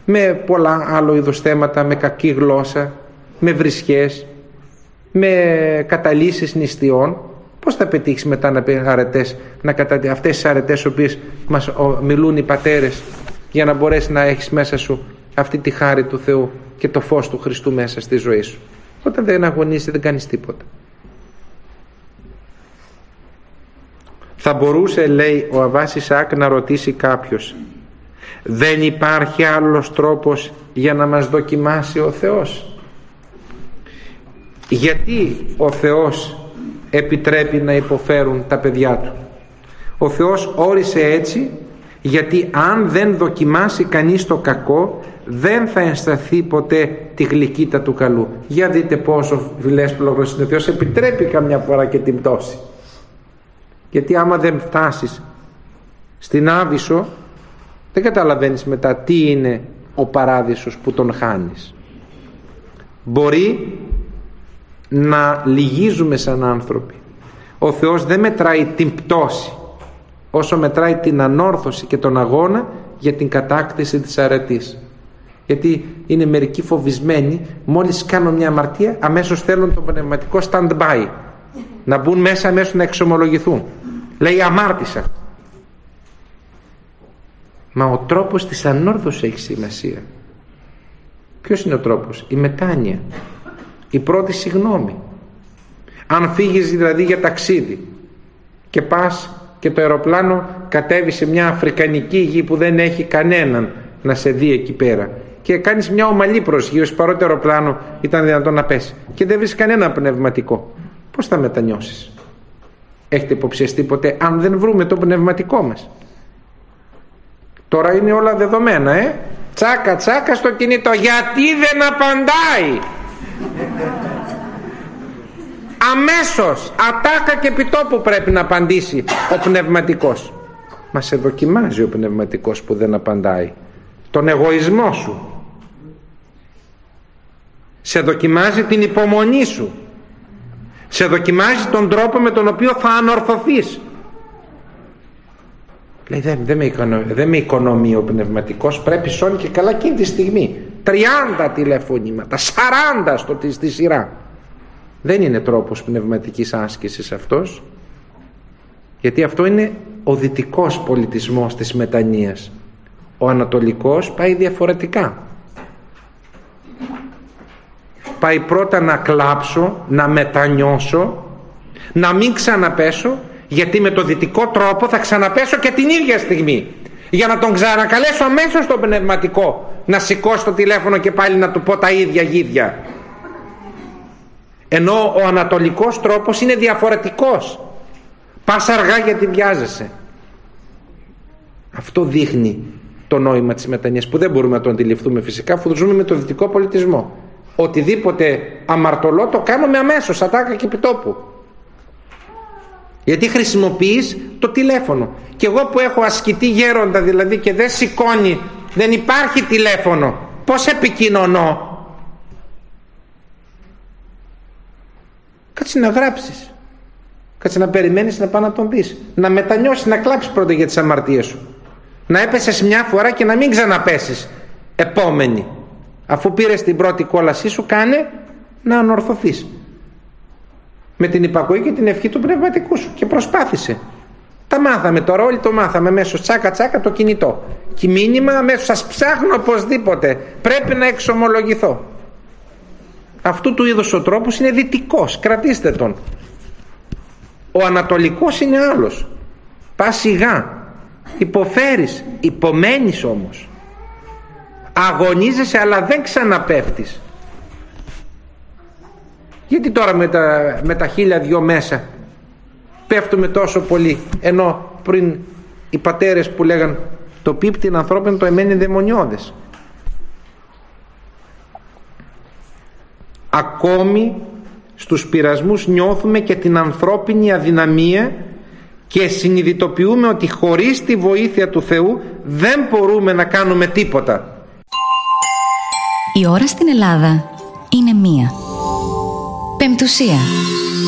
με πολλά άλλο είδους θέματα, με κακή γλώσσα, με βρισχές, με καταλύσεις νηστιών. Πώς θα πετύχεις μετά να πει αρετές, αυτές τις αρετές οποίες μας μιλούν οι πατέρες, για να μπορέσει να έχεις μέσα σου αυτή τη χάρη του Θεού και το φως του Χριστού μέσα στη ζωή σου? Όταν δεν αγωνίζεις δεν κάνεις τίποτα. Θα μπορούσε, λέει ο Αββάς Ισαάκ, να ρωτήσει κάποιος, δεν υπάρχει άλλος τρόπος για να μας δοκιμάσει ο Θεός? Γιατί ο Θεός επιτρέπει να υποφέρουν τα παιδιά του? Ο Θεός όρισε έτσι γιατί αν δεν δοκιμάσει κανείς το κακό δεν θα αισθανθεί ποτέ τη γλυκύτητα του καλού. Για δείτε πόσο φιλέσπλογος είναι ο Θεός, επιτρέπει καμιά φορά και την πτώση. Γιατί άμα δεν φτάσεις στην Άβυσσο δεν καταλαβαίνεις μετά τι είναι ο παράδεισος που τον χάνεις. Μπορεί να λυγίζουμε σαν άνθρωποι. Ο Θεός δεν μετράει την πτώση όσο μετράει την ανόρθωση και τον αγώνα για την κατάκτηση της αρετής. Γιατί είναι μερικοί φοβισμένοι, μόλις κάνουν μια αμαρτία αμέσως θέλουν το πνευματικό stand-by, να μπουν μέσα αμέσως να εξομολογηθούν. Λέει αμάρτησα. Μα ο τρόπος της ανόρθωσης έχει σημασία. Ποιος είναι ο τρόπος? Η μετάνοια, η πρώτη συγγνώμη. Αν φύγεις δηλαδή για ταξίδι και πας και το αεροπλάνο κατέβει σε μια αφρικανική γη που δεν έχει κανέναν να σε δει εκεί πέρα και κάνεις μια ομαλή προσγείωση, παρότι το αεροπλάνο ήταν δυνατόν να πέσει, και δεν βρεις κανένα πνευματικό, πώς θα μετανιώσεις? Έχετε υποψιαστεί ποτέ αν δεν βρούμε το πνευματικό μας? Τώρα είναι όλα δεδομένα, τσάκα τσάκα στο κινητό. Γιατί δεν απαντάει? Αμέσως ατάκα και επιτόπου πρέπει να απαντήσει ο πνευματικός. Μα σε δοκιμάζει ο πνευματικός που δεν απαντάει. Τον εγωισμό σου. Σε δοκιμάζει την υπομονή σου. Σε δοκιμάζει τον τρόπο με τον οποίο θα ανορθωθείς. Λέει δεν με οικονομεί ο πνευματικός, πρέπει σώνει και καλά εκείνη τη στιγμή 30 τηλεφωνήματα, 40 στη σειρά. Δεν είναι τρόπος πνευματικής άσκησης αυτός, γιατί αυτό είναι ο δυτικός πολιτισμός της μετανοίας. Ο ανατολικός πάει διαφορετικά. Πάει πρώτα να κλάψω, να μετανιώσω, να μην ξαναπέσω, γιατί με το δυτικό τρόπο θα ξαναπέσω και την ίδια στιγμή, για να τον ξανακαλέσω αμέσως τον πνευματικό να σηκώσει το τηλέφωνο και πάλι να του πω τα ίδια γίδια. Ενώ ο ανατολικός τρόπος είναι διαφορετικός. Πας αργά γιατί βιάζεσαι. Αυτό δείχνει το νόημα της μετανοίας, που δεν μπορούμε να το αντιληφθούμε φυσικά αφού ζούμε με το δυτικό πολιτισμό. Οτιδήποτε αμαρτωλό το κάνουμε αμέσως, ατάκα και επιτόπου. Γιατί χρησιμοποιείς το τηλέφωνο. Και εγώ που έχω ασκητή γέροντα δηλαδή και δεν σηκώνει, δεν υπάρχει τηλέφωνο, πώς επικοινωνώ? Κάτσε να γράψεις, κάτσε να περιμένεις να πάω να τον πεις, να μετανιώσεις, να κλάψεις πρώτα για τις αμαρτίες σου, να έπεσες μια φορά και να μην ξαναπέσεις επόμενη. Αφού πήρες την πρώτη κόλασή σου, κάνε να ανορθωθείς με την υπακοή και την ευχή του πνευματικού σου και προσπάθησε. Τα μάθαμε τώρα, όλοι το μάθαμε αμέσως, τσάκα τσάκα το κινητό και μήνυμα αμέσως, σας ψάχνω οπωσδήποτε, πρέπει να εξομολογηθώ. Αυτού του είδους ο τρόπος είναι δυτικός, κρατήστε τον. Ο ανατολικός είναι άλλος. Πας σιγά, υποφέρεις, υπομένεις όμως, αγωνίζεσαι αλλά δεν ξαναπέφτεις. Γιατί τώρα με τα 1002 μέσα πέφτουμε τόσο πολύ, ενώ πριν οι πατέρες που λέγαν το πίπτην ανθρώπιν το εμένει δαιμονιώδες. Ακόμη στους πειρασμούς νιώθουμε και την ανθρώπινη αδυναμία και συνειδητοποιούμε ότι χωρίς τη βοήθεια του Θεού δεν μπορούμε να κάνουμε τίποτα. Η ώρα στην Ελλάδα είναι 1. Πεμπτουσία.